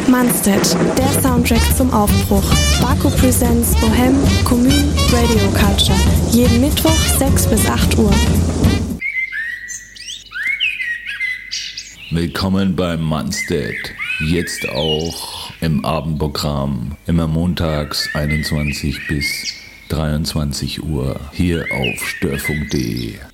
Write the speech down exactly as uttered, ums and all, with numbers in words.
Manstedt, der Soundtrack zum Aufbruch. Baku Presents Bohem, Commune, Radio Culture. Jeden Mittwoch sechs bis acht Uhr. Willkommen beim Manstedt. Jetzt auch im Abendprogramm. Immer montags einundzwanzig bis dreiundzwanzig Uhr. Hier auf störfunk punkt de.